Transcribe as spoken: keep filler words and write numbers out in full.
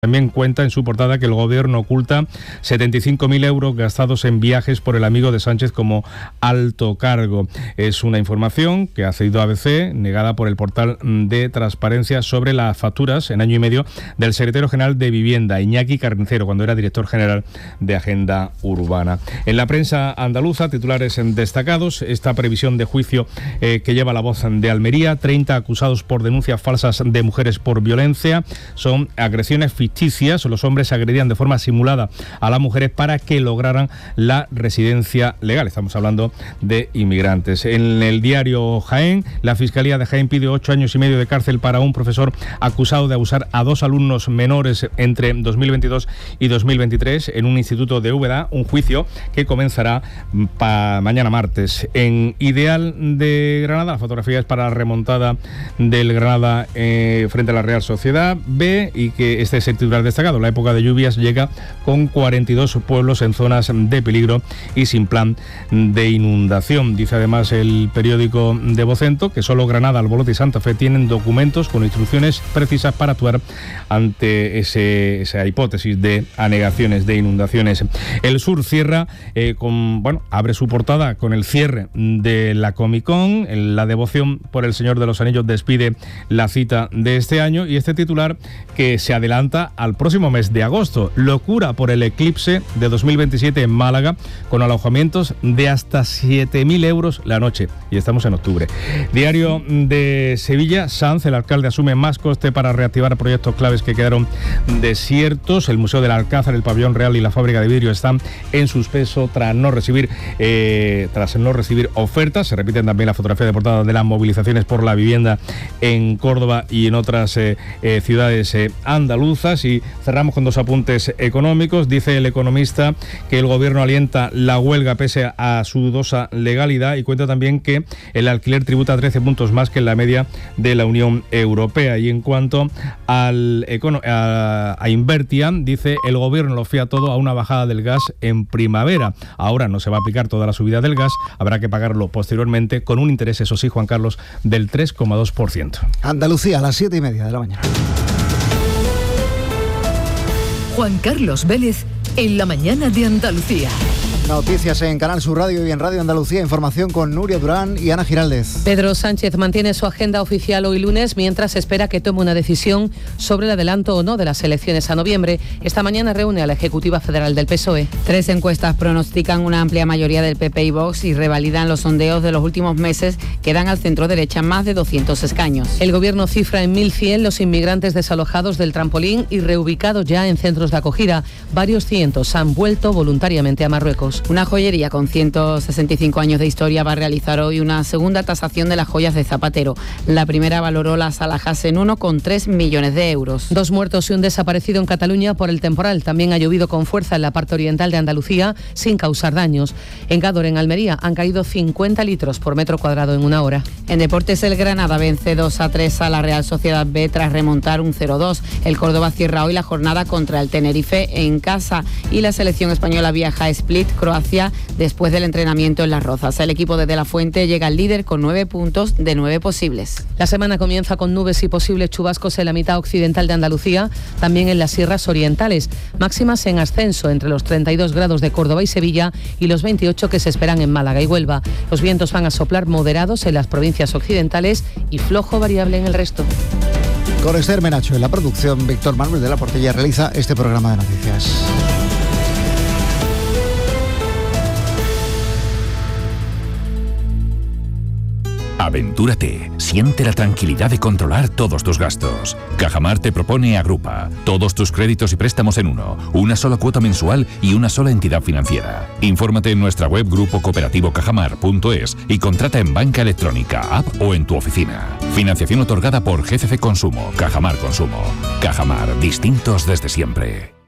También cuenta en su portada que el gobierno oculta setenta y cinco mil euros gastados en viajes por el amigo de Sánchez como alto cargo. Es una información que ha cedido A B C, negada por el portal de transparencia sobre las facturas en año y medio del secretario general de Vivienda, Iñaki Carnicero, cuando era director general de Agenda Urbana. En la prensa andaluza, titulares destacados, esta previsión de juicio eh, que lleva La Voz de Almería, treinta acusados por denuncias falsas de mujeres por violencia, son agresiones ficticias. Los hombres agredían de forma simulada a las mujeres para que lograran la residencia legal. Estamos hablando de inmigrantes. En el diario Jaén, la Fiscalía de Jaén pide ocho años y medio de cárcel para un profesor acusado de abusar a dos alumnos menores entre dos mil veintidós y dos mil veintitrés en un instituto de Úbeda, un juicio que comenzará pa mañana martes. En Ideal de Granada, la fotografía es para la remontada del Granada eh, frente a la Real Sociedad B, y que este es el titular destacado. La época de lluvias llega con cuarenta y dos pueblos en zonas de peligro y sin plan de inundación. Dice además el periódico de Vocento que solo Granada, Albolote y Santa Fe tienen documentos con instrucciones precisas para actuar ante ese, esa hipótesis de anegaciones, de inundaciones. El Sur cierra eh, con, bueno, abre su portada con el cierre de la Comic Con. La devoción por el Señor de los Anillos despide la cita de este año, y este titular que se adelanta al próximo mes de agosto. Locura por el eclipse de dos mil veintisiete en Málaga, con alojamientos de hasta siete mil euros la noche, y estamos en octubre. Diario de Sevilla, Sanz, el alcalde, asume más coste para reactivar proyectos claves que quedaron desiertos. El Museo del Alcázar, el Pabellón Real y la fábrica de vidrio están en suspenso tras no recibir eh, tras no recibir ofertas. Se repiten también la fotografía de portada de las movilizaciones por la vivienda en Córdoba y en otras eh, eh, ciudades eh, andaluzas. Y cerramos con dos apuntes económicos. Dice El Economista que el gobierno alienta la huelga pese a su dudosa legalidad, y cuenta también que el alquiler tributa trece puntos más que en la media de la Unión Europea. Y en cuanto al a, a Invertia, dice el gobierno lo fía todo a una bajada del gas en primavera. Ahora no se va a aplicar toda la subida del gas, habrá que pagarlo posteriormente con un interés, eso sí, Juan Carlos, del tres coma dos por ciento. Andalucía, a las siete y media de la mañana. Juan Carlos Vélez, en la mañana de Andalucía. Noticias en Canal Sur Radio y en Radio Andalucía. Información con Nuria Durán y Ana Giraldez. Pedro Sánchez mantiene su agenda oficial hoy lunes, mientras espera que tome una decisión sobre el adelanto o no de las elecciones a noviembre. Esta mañana reúne a la Ejecutiva Federal del P S O E. Tres encuestas pronostican una amplia mayoría del P P y Vox y revalidan los sondeos de los últimos meses que dan al centro derecha más de doscientos escaños. El gobierno cifra en mil cien los inmigrantes desalojados del trampolín y reubicados ya en centros de acogida. Varios cientos han vuelto voluntariamente a Marruecos. Una joyería con ciento sesenta y cinco años de historia va a realizar hoy una segunda tasación de las joyas de Zapatero. La primera valoró las alhajas en uno coma tres millones de euros. Dos muertos y un desaparecido en Cataluña por el temporal. También ha llovido con fuerza en la parte oriental de Andalucía sin causar daños. En Gádor, en Almería, han caído cincuenta litros por metro cuadrado en una hora. En deportes, el Granada vence dos a tres a la Real Sociedad B tras remontar un cero dos. El Córdoba cierra hoy la jornada contra el Tenerife en casa, y la selección española viaja a Split, Croacia, después del entrenamiento en Las Rozas. El equipo de De La Fuente llega al líder con nueve puntos de nueve posibles. La semana comienza con nubes y posibles chubascos en la mitad occidental de Andalucía, también en las sierras orientales. Máximas en ascenso entre los treinta y dos grados de Córdoba y Sevilla y los veintiocho que se esperan en Málaga y Huelva. Los vientos van a soplar moderados en las provincias occidentales y flojo variable en el resto. Con Esther Menacho en la producción, Víctor Manuel de la Portilla realiza este programa de noticias. Aventúrate, siente la tranquilidad de controlar todos tus gastos. Cajamar te propone Agrupa, todos tus créditos y préstamos en uno, una sola cuota mensual y una sola entidad financiera. Infórmate en nuestra web grupo cooperativo cajamar punto es y contrata en banca electrónica, app o en tu oficina. Financiación otorgada por G C C Consumo, Cajamar Consumo. Cajamar, distintos desde siempre.